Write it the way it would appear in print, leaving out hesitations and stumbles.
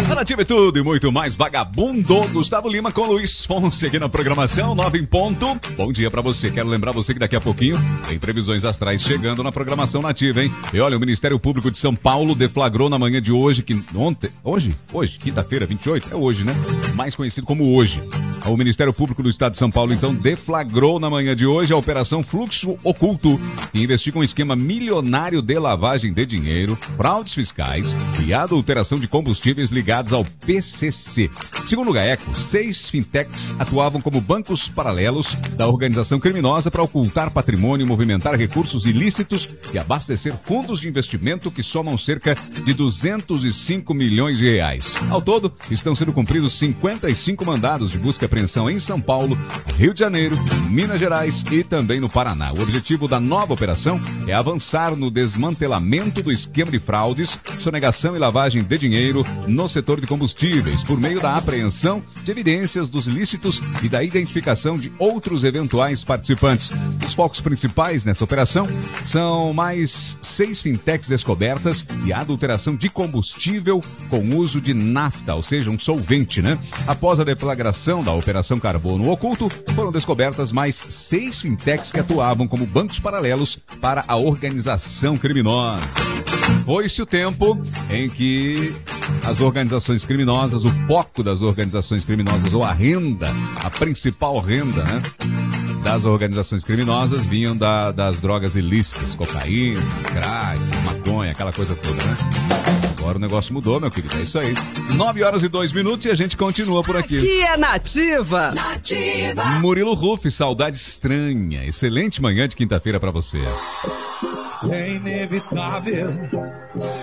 Nativa é tudo e muito mais vagabundo. Gustavo Lima com Luiz Fonse aqui na programação, 9 em ponto. Bom dia pra você. Quero lembrar você que daqui a pouquinho tem previsões astrais chegando na programação Nativa, hein? E olha, o Ministério Público de São Paulo deflagrou na manhã de hoje, Hoje, quinta-feira, 28, é hoje, né? Mais conhecido como hoje. O Ministério Público do Estado de São Paulo, então, deflagrou na manhã de hoje a Operação Fluxo Oculto, que investiga um esquema milionário de lavagem de dinheiro, fraudes fiscais e adulteração de combustíveis ligados ao PCC. Segundo o GAECO, 6 fintechs atuavam como bancos paralelos da organização criminosa para ocultar patrimônio, movimentar recursos ilícitos e abastecer fundos de investimento que somam cerca de 205 milhões de reais. Ao todo, estão sendo cumpridos 55 mandados de busca e apreensão em São Paulo, Rio de Janeiro, Minas Gerais e também no Paraná. O objetivo da nova operação é avançar no desmantelamento do esquema de fraudes, sonegação e lavagem de dinheiro no setor de combustíveis, por meio da apreensão de evidências dos ilícitos e da identificação de outros eventuais participantes. Os focos principais nessa operação são mais 6 fintechs descobertas e a adulteração de combustível com uso de nafta, ou seja, um solvente, né? Após a deflagração da Operação Carbono Oculto, foram descobertas mais 6 fintechs que atuavam como bancos paralelos para a organização criminosa. Foi-se o tempo em que as organizações criminosas, o foco das organizações criminosas, ou a renda, a principal renda, né, das organizações criminosas vinham das drogas ilícitas, cocaína, crack, maconha, aquela coisa toda, né? Agora o negócio mudou, meu querido, é isso aí. 9 horas e 2 minutos e a gente continua por aqui. Aqui é Nativa. Murilo Ruff, Saudade Estranha. Excelente manhã de quinta-feira pra você. É inevitável